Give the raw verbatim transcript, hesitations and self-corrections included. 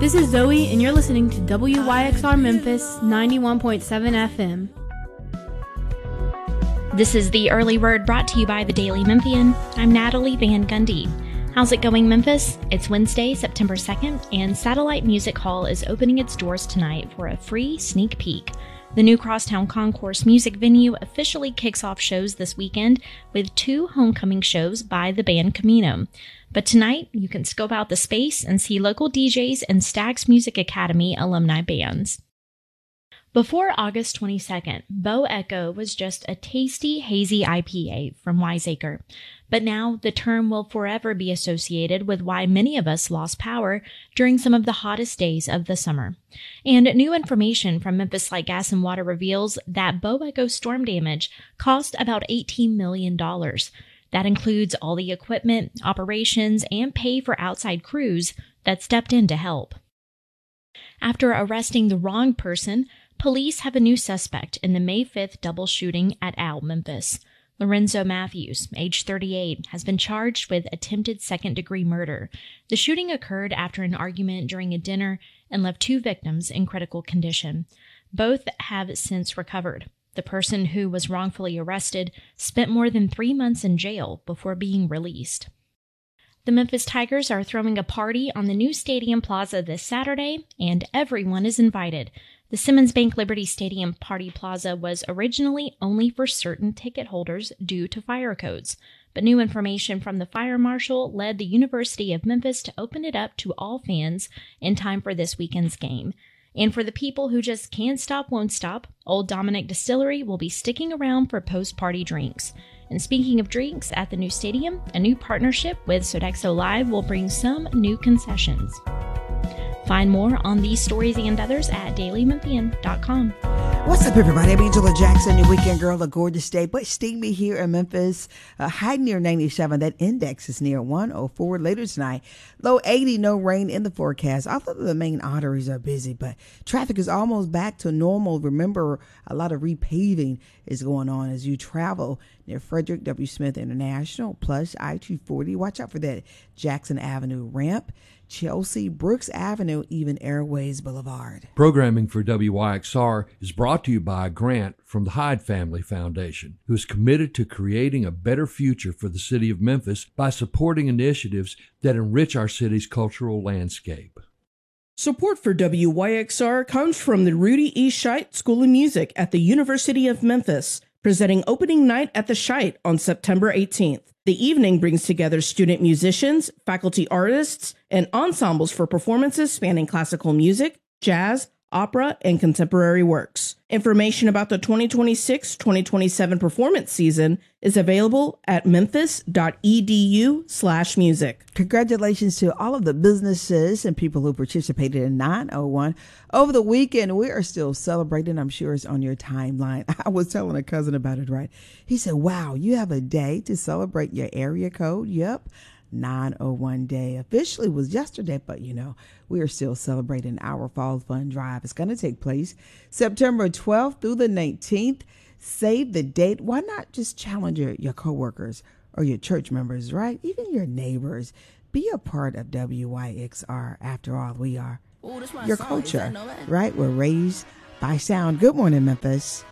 This is Zoe, and you're listening to W Y X R Memphis ninety-one point seven F M. This is the Early Word brought to you by the Daily Memphian. I'm Natalie Van Gundy. How's it going, Memphis? It's Wednesday, September second, and Satellite Music Hall is opening its doors tonight for a free sneak peek. The new Crosstown Concourse music venue officially kicks off shows this weekend with two homecoming shows by the band Camino. But tonight, you can scope out the space and see local D Js and Stax Music Academy alumni bands. Before August twenty-second, Bo Echo was just a tasty, hazy I P A from Wiseacre. But now the term will forever be associated with why many of us lost power during some of the hottest days of the summer. And new information from Memphis Light, Gas and Water reveals that Bo Echo storm damage cost about eighteen million dollars. That includes all the equipment, operations, and pay for outside crews that stepped in to help. After arresting the wrong person, police have a new suspect in the May fifth double shooting at Al Memphis. Lorenzo Matthews, age thirty-eight, has been charged with attempted second-degree murder. The shooting occurred after an argument during a dinner and left two victims in critical condition. Both have since recovered. The person who was wrongfully arrested spent more than three months in jail before being released. The Memphis Tigers are throwing a party on the new Stadium Plaza this Saturday, and everyone is invited. The Simmons Bank Liberty Stadium Party Plaza was originally only for certain ticket holders due to fire codes, but new information from the fire marshal led the University of Memphis to open it up to all fans in time for this weekend's game. And for the people who just can't stop, won't stop, Old Dominick Distillery will be sticking around for post-party drinks. And speaking of drinks, at the new stadium, a new partnership with Sodexo Live will bring some new concessions. Find more on these stories and others at daily memphian dot com. What's up, everybody? I'm Angela Jackson, your weekend girl. A gorgeous day, but steamy here in Memphis. Uh, high near ninety-seven. That index is near one oh four. Later tonight, low eighty. No rain in the forecast. Although the main arteries are busy, but traffic is almost back to normal. Remember, a lot of repaving is going on as you travel near Frederick W. Smith International, plus I two forty. Watch out for that Jackson Avenue ramp, Chelsea, Brooks Avenue, even Airways Boulevard. Programming for W Y X R is brought to you by a grant from the Hyde Family Foundation, who is committed to creating a better future for the city of Memphis by supporting initiatives that enrich our city's cultural landscape. Support for W Y X R comes from the Rudy E. Scheidt School of Music at the University of Memphis, presenting opening night at the Scheidt on September eighteenth. The evening brings together student musicians, faculty artists, and ensembles for performances spanning classical music, jazz, opera, and contemporary works. Information about the twenty twenty-six twenty twenty-seven performance season is available at memphis dot e d u slash music. Congratulations to all of the businesses and people who participated in nine oh one. Over the weekend, we are still celebrating. I'm sure it's on your timeline. I was telling a cousin about it, right? He said, wow, you have a day to celebrate your area code? Yep. nine oh one day officially was yesterday, but you know, we are still celebrating our Fall Fun Drive. It's going to take place September twelfth through the nineteenth. Save the date. Why not just challenge your, your coworkers or your church members, right? Even your neighbors. Be a part of W Y X R. After all, we are Ooh, your culture, right? We're raised by sound. Good morning, Memphis.